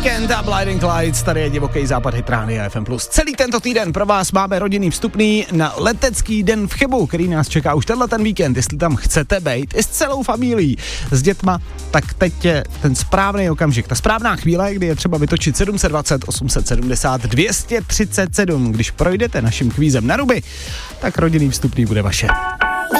Weekend a Blinding Lights, tady je divoký západ Hit Rádia FM+. Celý tento týden pro vás máme rodinný vstupný na letecký den v Chebu, který nás čeká už tenhle ten víkend. Jestli tam chcete bejt i s celou familií, s dětma, tak teď je ten správný okamžik, ta správná chvíle, kdy je třeba vytočit 720 870 237. Když projdete naším kvízem na ruby, tak rodinný vstupný bude vaše.